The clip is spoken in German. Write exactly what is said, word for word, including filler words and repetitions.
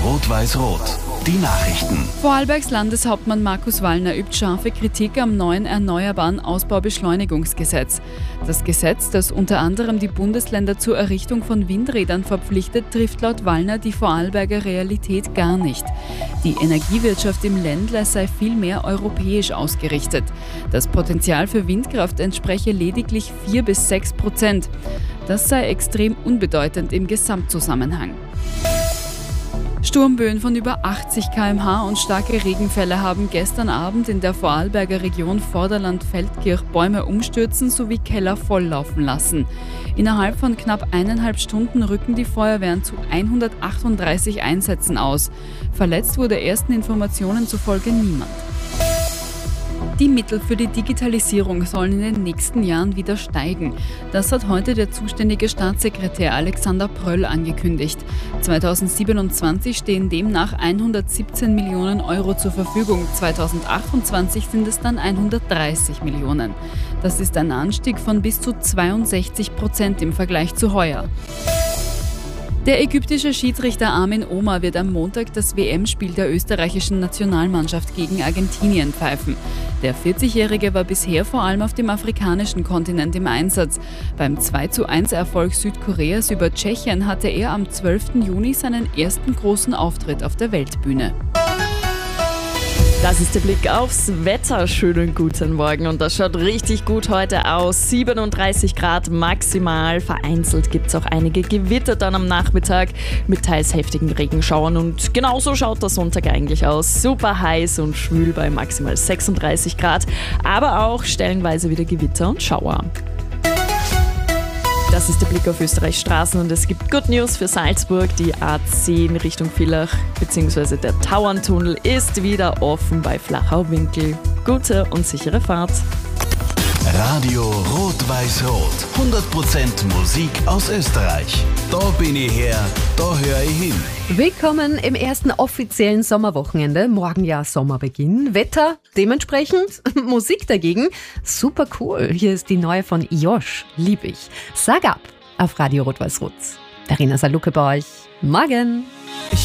Rot-Weiß-Rot, die Nachrichten. Vorarlbergs Landeshauptmann Markus Wallner übt scharfe Kritik am neuen Erneuerbaren Ausbaubeschleunigungsgesetz. Das Gesetz, das unter anderem die Bundesländer zur Errichtung von Windrädern verpflichtet, trifft laut Wallner die Vorarlberger Realität gar nicht. Die Energiewirtschaft im Ländler sei vielmehr europäisch ausgerichtet. Das Potenzial für Windkraft entspreche lediglich vier bis sechs Prozent. Das sei extrem unbedeutend im Gesamtzusammenhang. Sturmböen von über achtzig Kilometer pro Stunde und starke Regenfälle haben gestern Abend in der Vorarlberger Region Vorderland-Feldkirch Bäume umstürzen sowie Keller volllaufen lassen. Innerhalb von knapp eineinhalb Stunden rücken die Feuerwehren zu hundertachtunddreißig Einsätzen aus. Verletzt wurde ersten Informationen zufolge niemand. Die Mittel für die Digitalisierung sollen in den nächsten Jahren wieder steigen. Das hat heute der zuständige Staatssekretär Alexander Pröll angekündigt. zweitausendsiebenundzwanzig stehen demnach hundertsiebzehn Millionen Euro zur Verfügung. zweitausendachtundzwanzig sind es dann hundertdreißig Millionen. Das ist ein Anstieg von bis zu zweiundsechzig Prozent im Vergleich zu heuer. Der ägyptische Schiedsrichter Amin Omar wird am Montag das W M-Spiel der österreichischen Nationalmannschaft gegen Argentinien pfeifen. Der vierzigjährige war bisher vor allem auf dem afrikanischen Kontinent im Einsatz. Beim zwei zu eins Erfolg Südkoreas über Tschechien hatte er am zwölften Juni seinen ersten großen Auftritt auf der Weltbühne. Das ist der Blick aufs Wetter. Schönen guten Morgen und das schaut richtig gut heute aus. siebenunddreißig Grad maximal. Vereinzelt gibt es auch einige Gewitter dann am Nachmittag mit teils heftigen Regenschauern und genauso schaut der Sonntag eigentlich aus. Super heiß und schwül bei maximal sechsunddreißig Grad, aber auch stellenweise wieder Gewitter und Schauer. Das ist der Blick auf Österreichs Straßen und es gibt Good News für Salzburg. Die A zehn Richtung Villach bzw. der Tauerntunnel ist wieder offen bei Flachau-Winkel. Gute und sichere Fahrt. Radio Rot-Weiß-Rot, hundert Prozent Musik aus Österreich. Da bin ich her, da höre ich hin. Willkommen im ersten offiziellen Sommerwochenende. Morgen ja Sommerbeginn. Wetter dementsprechend, Musik dagegen. Super cool. Hier ist die neue von Josh. Lieb ich. Sag ab auf Radio Rot-Weiß-Rot. Verena Salucke bei euch. Morgen.